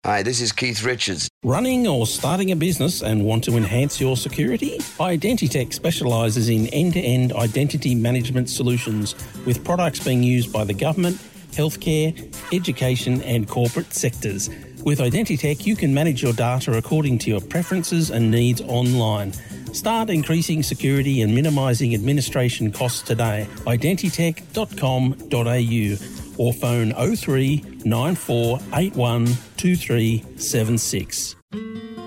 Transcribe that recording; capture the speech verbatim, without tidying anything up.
Hi, this is Keith Richards. Running or starting a business and want to enhance your security? Identitech specialises in end-to-end identity management solutions with products being used by the government, healthcare, education and corporate sectors. With Identitech, you can manage your data according to your preferences and needs online. Start increasing security and minimising administration costs today. identitech dot com dot a u or phone oh three nine four eight one two three seven six.